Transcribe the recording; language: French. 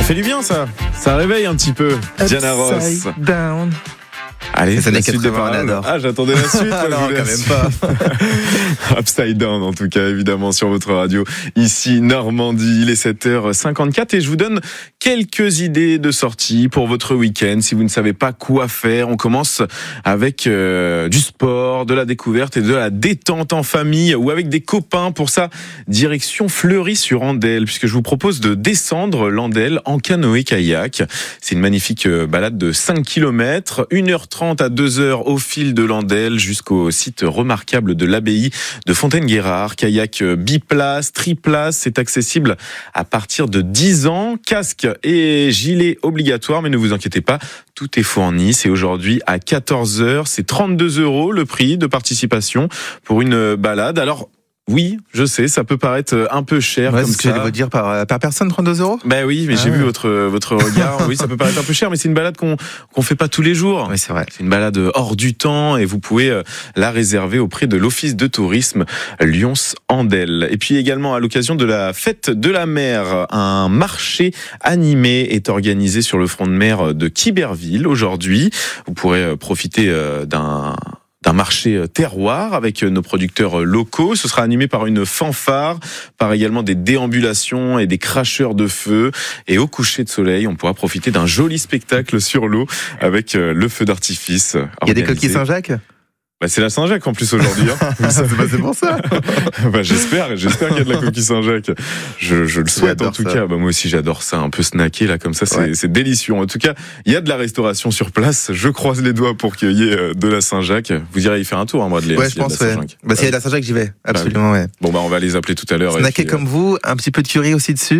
fait du bien ça. Ça réveille un petit peu. Diana Ross. Upside down. Allez, c'est la années suite 80, des paroles. on adore. Ah, j'attendais la suite. Ah moi, non, je voulais quand la même suite. Upside down, en tout cas, évidemment, sur votre radio. Ici, Normandie, il est 7h54 et je vous donne quelques idées de sortie pour votre week-end. Si vous ne savez pas quoi faire, on commence avec du sport, de la découverte et de la détente en famille ou avec des copains. Pour ça, direction Fleury-sur-Andelle, puisque je vous propose de descendre l'Andelle en canoë-kayak. C'est une magnifique balade de 5 km, 1h30 à 2h au fil de l'Andelle jusqu'au site remarquable de l'abbaye de Fontaine-Guérard. Kayak biplace, triplace, c'est accessible à partir de 10 ans. Casque et gilet obligatoires, mais ne vous inquiétez pas, tout est fourni. C'est aujourd'hui à 14h, c'est 32 € le prix de participation pour une balade. Alors, oui, je sais, ça peut paraître un peu cher. Ouais, comme c'est ce que ça. j'allais vous dire, par personne, 32 €. Ben oui, mais j'ai vu votre regard. Oui, ça peut paraître un peu cher, mais c'est une balade qu'on fait pas tous les jours. Oui, c'est vrai. C'est une balade hors du temps et vous pouvez la réserver auprès de l'Office de tourisme Lyons-Andelle. Et puis également, à l'occasion de la fête de la mer, un marché animé est organisé sur le front de mer de Quiberville aujourd'hui. Vous pourrez profiter d'un marché terroir avec nos producteurs locaux. Ce sera animé par une fanfare, par également des déambulations et des cracheurs de feu. Et au coucher de soleil, on pourra profiter d'un joli spectacle sur l'eau avec le feu d'artifice. Il y a des organisé. coquilles Saint-Jacques. Bah, c'est la Saint-Jacques en plus aujourd'hui. Hein. C'est pour ça. Bah, j'espère qu'il y a de la coquille Saint-Jacques. Je le souhaite en tout cas. Bah, moi aussi j'adore ça, un peu snacké là comme ça, c'est délicieux. En tout cas, il y a de la restauration sur place. Je croise les doigts pour qu'il y ait de la Saint-Jacques. Vous irez y faire un tour, hein, Bradley. Ouais, je pense. Ouais. Bah, s'il y a de la Saint-Jacques, j'y vais. Absolument, ouais. Bon, bah on va les appeler tout à l'heure. Snacké comme vous, un petit peu de curry aussi dessus.